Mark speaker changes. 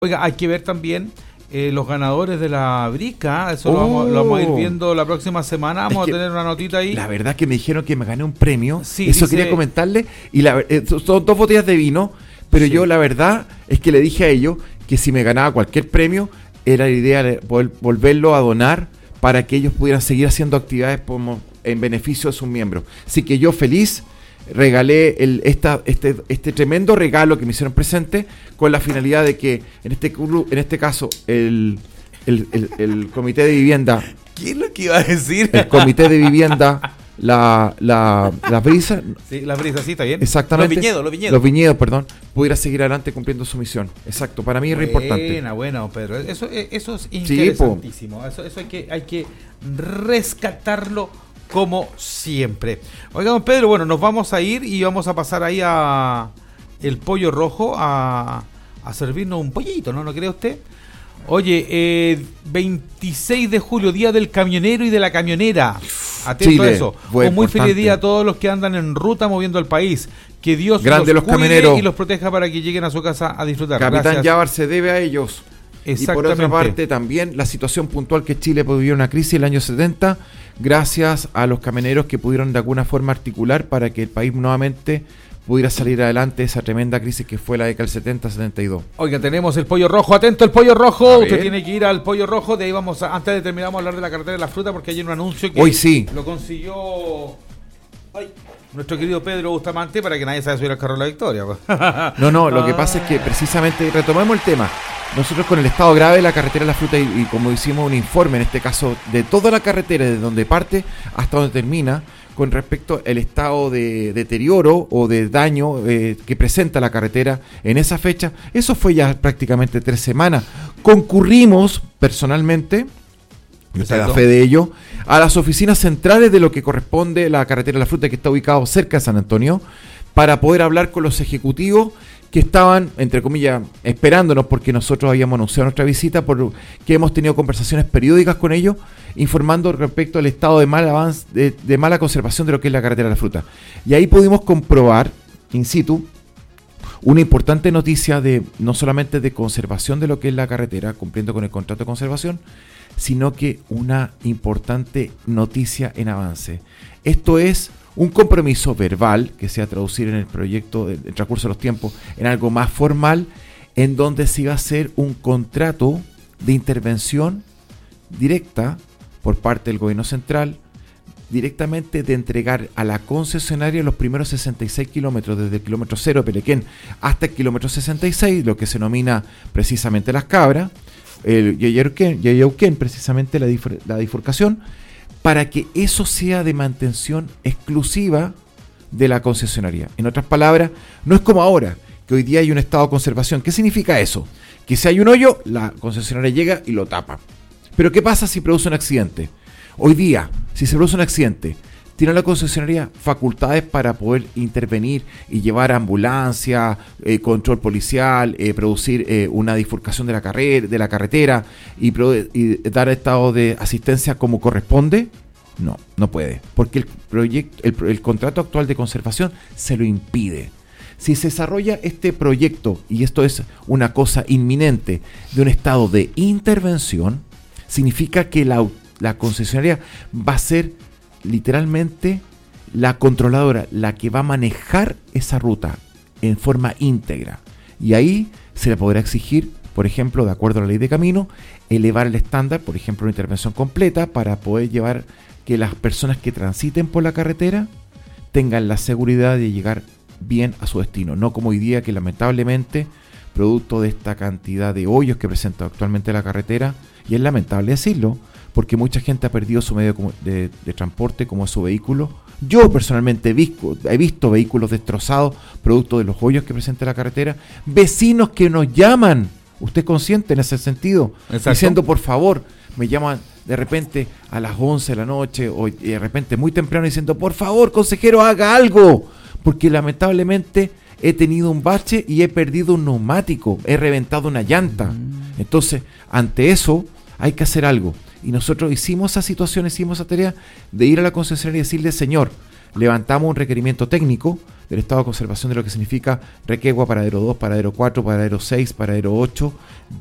Speaker 1: Oiga, hay que ver también los ganadores de la Brica, eso lo vamos a ir viendo la próxima semana, vamos a tener una notita ahí.
Speaker 2: La verdad que me dijeron que me gané un premio,
Speaker 1: sí,
Speaker 2: eso quería comentarle, y son 2 botellas de vino, pero yo la verdad es que le dije a ellos que si me ganaba cualquier premio, era la idea de poder volverlo a donar para que ellos pudieran seguir haciendo actividades en beneficio de sus miembros. Así que yo feliz regalé este tremendo regalo que me hicieron presente con la finalidad de que en este caso el comité de vivienda,
Speaker 1: ¿qué es lo que iba a decir?
Speaker 2: El comité de vivienda, la brisa,
Speaker 1: sí, la brisa, sí, está bien.
Speaker 2: Exactamente.
Speaker 1: Los viñedos,
Speaker 2: perdón, pudiera seguir adelante cumpliendo su misión. Exacto, para mí es re importante.
Speaker 1: Bueno, Pedro, eso es interesantísimo. Sí, eso hay que rescatarlo como siempre. Oiga, don Pedro, bueno, nos vamos a ir y vamos a pasar ahí a el Pollo Rojo a servirnos un pollito, ¿no cree usted? Oye, 26 de julio, Día del Camionero y de la Camionera. Atento Chile, a eso. Un muy feliz día a todos los que andan en ruta moviendo el país. Que Dios los cuide y los proteja para que lleguen a su casa a disfrutar.
Speaker 2: Capitán Yabar se debe a ellos. Y por otra parte también la situación puntual que Chile vivió una crisis en el año 70, gracias a los camioneros que pudieron de alguna forma articular para que el país nuevamente pudiera salir adelante de esa tremenda crisis que fue la década del 70-72.
Speaker 1: Oiga, tenemos el Pollo Rojo, atento el Pollo Rojo, usted tiene que ir al Pollo Rojo, de ahí antes de terminar vamos a hablar de la carretera de la fruta porque hay un anuncio que
Speaker 2: hoy sí
Speaker 1: lo consiguió nuestro querido Pedro Bustamante para que nadie se vaya a subir al carro de la victoria.
Speaker 2: No, lo que pasa es que precisamente, retomemos el tema, nosotros con el estado grave de la carretera de la fruta y como hicimos un informe en este caso de toda la carretera, desde donde parte hasta donde termina, con respecto al estado de deterioro o de daño que presenta la carretera en esa fecha, eso fue ya prácticamente 3 semanas. Concurrimos personalmente, yo te da fe de ello, a las oficinas centrales de lo que corresponde la carretera de la fruta que está ubicado cerca de San Antonio, para poder hablar con los ejecutivos que estaban, entre comillas, esperándonos porque nosotros habíamos anunciado nuestra visita, porque hemos tenido conversaciones periódicas con ellos, informando respecto al estado de mal avance, de mala conservación de lo que es la carretera de la fruta. Y ahí pudimos comprobar, in situ, una importante noticia de no solamente de conservación de lo que es la carretera, cumpliendo con el contrato de conservación, sino que una importante noticia en avance. Esto es un compromiso verbal que se va a traducir en el proyecto, en el transcurso de los tiempos, en algo más formal, en donde se va a hacer un contrato de intervención directa por parte del gobierno central, directamente de entregar a la concesionaria los primeros 66 kilómetros, desde el kilómetro 0 de Pelequén hasta el kilómetro 66, lo que se denomina precisamente Las Cabras, el Yayauquén, precisamente la bifurcación, para que eso sea de mantención exclusiva de la concesionaria. En otras palabras, no es como ahora, que hoy día hay un estado de conservación. ¿Qué significa eso? Que si hay un hoyo, la concesionaria llega y lo tapa. Pero ¿qué pasa si produce un accidente? Hoy día, si se produce un accidente, tiene la concesionaria facultades para poder intervenir y llevar ambulancia, control policial, producir una bifurcación de la carretera y dar estado de asistencia como corresponde. No puede, porque el contrato actual de conservación se lo impide. Si se desarrolla este proyecto, y esto es una cosa inminente, de un estado de intervención, significa que la concesionaria va a ser literalmente la controladora, la que va a manejar esa ruta en forma íntegra. Y ahí se le podrá exigir, por ejemplo, de acuerdo a la ley de camino, elevar el estándar, por ejemplo, una intervención completa para poder llevar que las personas que transiten por la carretera tengan la seguridad de llegar bien a su destino. No como hoy día que lamentablemente, producto de esta cantidad de hoyos que presenta actualmente la carretera, y es lamentable decirlo, porque mucha gente ha perdido su medio de transporte como su vehículo. Yo personalmente he visto vehículos destrozados producto de los hoyos que presenta la carretera, vecinos que nos llaman, usted es consciente en ese sentido, diciendo por favor, me llaman de repente a las 11 de la noche o de repente muy temprano diciendo por favor consejero haga algo, porque lamentablemente he tenido un bache y he perdido un neumático, he reventado una llanta. Entonces ante eso hay que hacer algo. Y nosotros hicimos esa situación, hicimos esa tarea de ir a la concesionaria y decirle, señor, levantamos un requerimiento técnico del estado de conservación de lo que significa Requegua, paradero 2, paradero 4, paradero 6, paradero 8,